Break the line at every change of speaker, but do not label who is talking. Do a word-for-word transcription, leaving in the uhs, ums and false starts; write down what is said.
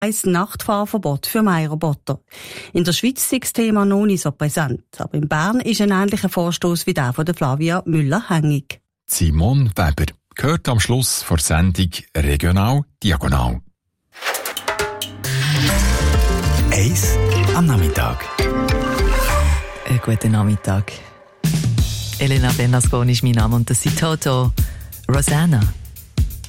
ein Nachtfahrverbot für Mähroboter. In der Schweiz ist das Thema noch nicht so präsent, aber in Bern ist ein ähnlicher Vorstoß wie der von der Flavia Müller hängig.
Simon Weber gehört am Schluss vor Sendung Regional Diagonal.
Eins am Nachmittag.
Äh, guten Nachmittag. Elena Bernasconi ist mein Name und das sind Toto, Rosanna.